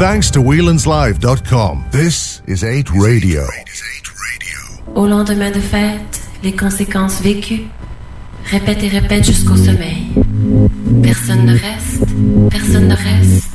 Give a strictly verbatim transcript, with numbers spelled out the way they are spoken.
thanks to whelan's live dot com. This is eight Radio. Au lendemain de fête, les conséquences vécues. Répète et répète jusqu'au sommeil. Personne ne reste, personne ne reste.